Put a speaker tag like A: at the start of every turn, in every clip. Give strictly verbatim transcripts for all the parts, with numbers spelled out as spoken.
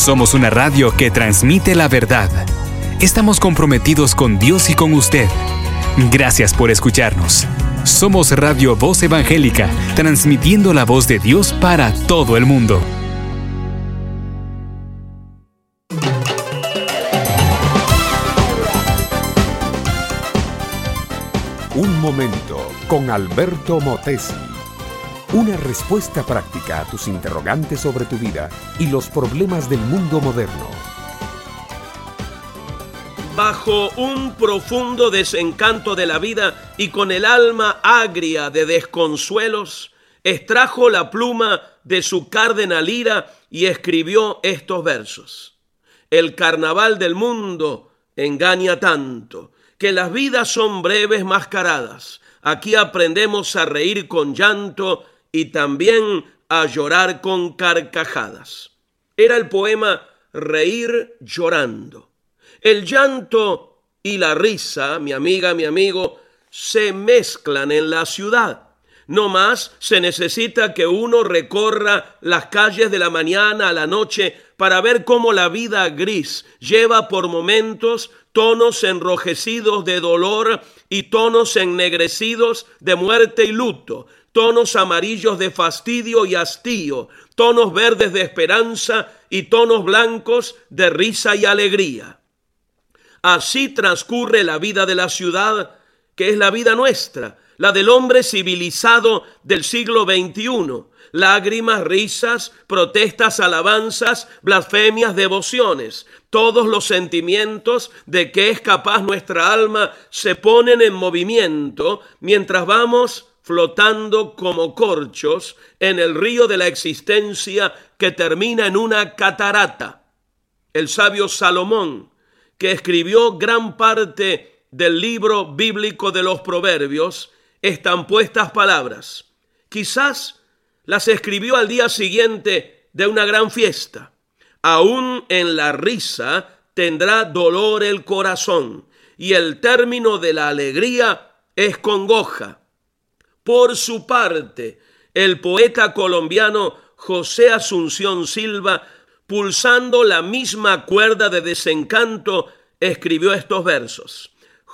A: Somos una radio que transmite la verdad. Estamos comprometidos con Dios y con usted. Gracias por escucharnos. Somos Radio Voz Evangélica, transmitiendo la voz de Dios para todo el mundo.
B: Un momento con Alberto Motesi. Una respuesta práctica a tus interrogantes sobre tu vida y los problemas del mundo moderno.
C: Bajo un profundo desencanto de la vida y con el alma agria de desconsuelos, extrajo la pluma de su cardenal ira y escribió estos versos. El carnaval del mundo engaña tanto, que las vidas son breves mascaradas. Aquí aprendemos a reír con llanto y también a llorar con carcajadas. Era el poema Reír llorando. El llanto y la risa, mi amiga, mi amigo, se mezclan en la ciudad. No más se necesita que uno recorra las calles de la mañana a la noche para ver cómo la vida gris lleva por momentos tonos enrojecidos de dolor y tonos ennegrecidos de muerte y luto, tonos amarillos de fastidio y hastío, tonos verdes de esperanza y tonos blancos de risa y alegría. Así transcurre la vida de la ciudad, que es la vida nuestra, la del hombre civilizado del siglo veintiuno. Lágrimas, risas, protestas, alabanzas, blasfemias, devociones. Todos los sentimientos de que es capaz nuestra alma se ponen en movimiento mientras vamos flotando como corchos en el río de la existencia que termina en una catarata. El sabio Salomón, que escribió gran parte del libro bíblico de los Proverbios, estampó estas palabras. Quizás las escribió al día siguiente de una gran fiesta. Aún en la risa tendrá dolor el corazón, y el término de la alegría es congoja. Por su parte, el poeta colombiano José Asunción Silva, pulsando la misma cuerda de desencanto, escribió estos versos.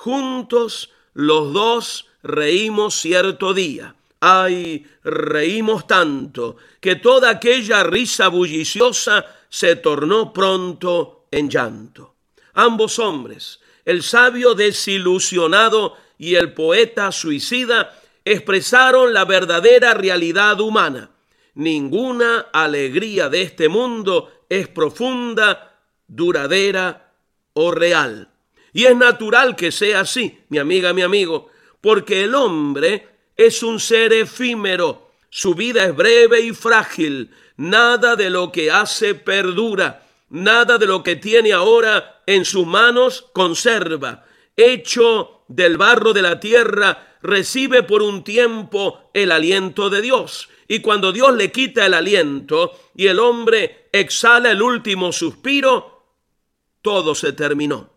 C: Juntos los dos reímos cierto día. Ay, reímos tanto que toda aquella risa bulliciosa se tornó pronto en llanto. Ambos hombres, el sabio desilusionado y el poeta suicida, expresaron la verdadera realidad humana. Ninguna alegría de este mundo es profunda, duradera o real. Y es natural que sea así, mi amiga, mi amigo, porque el hombre es un ser efímero. Su vida es breve y frágil. Nada de lo que hace perdura. Nada de lo que tiene ahora en sus manos conserva. Hecho del barro de la tierra, recibe por un tiempo el aliento de Dios. Y cuando Dios le quita el aliento y el hombre exhala el último suspiro, todo se terminó.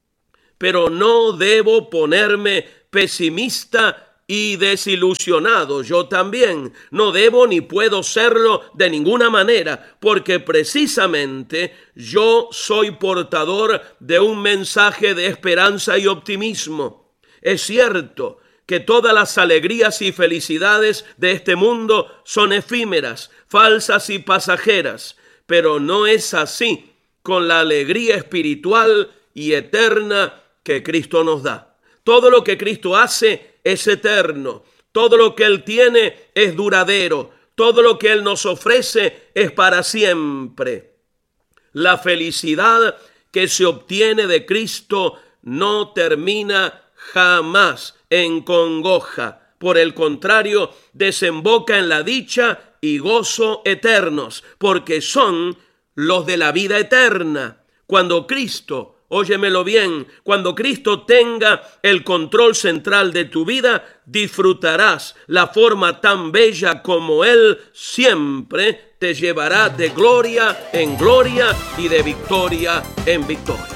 C: Pero no debo ponerme pesimista y desilusionado. Yo también no debo ni puedo serlo de ninguna manera, porque precisamente yo soy portador de un mensaje de esperanza y optimismo. Es cierto que todas las alegrías y felicidades de este mundo son efímeras, falsas y pasajeras, pero no es así con la alegría espiritual y eterna que Cristo nos da. Todo lo que Cristo hace es eterno, todo lo que Él tiene es duradero, todo lo que Él nos ofrece es para siempre. La felicidad que se obtiene de Cristo no termina jamás en congoja. Por el contrario, desemboca en la dicha y gozo eternos, porque son los de la vida eterna. Cuando Cristo, óyemelo bien, cuando Cristo tenga el control central de tu vida, disfrutarás la forma tan bella como Él siempre te llevará de gloria en gloria y de victoria en victoria.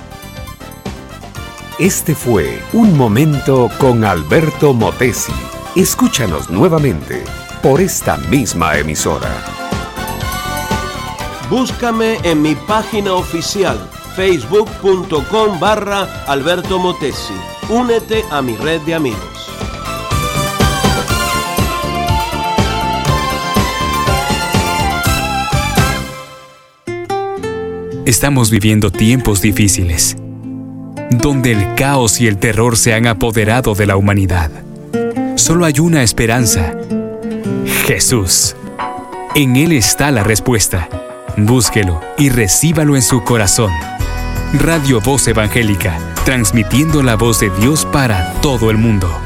B: Este fue Un Momento con Alberto Motesi. Escúchanos nuevamente por esta misma emisora.
C: Búscame en mi página oficial, facebook.com barra Alberto Motesi. Únete a mi red de amigos.
A: Estamos viviendo tiempos difíciles, donde el caos y el terror se han apoderado de la humanidad. Solo hay una esperanza: Jesús. En Él está la respuesta. Búsquelo y recíbalo en su corazón. Radio Voz Evangélica, transmitiendo la voz de Dios para todo el mundo.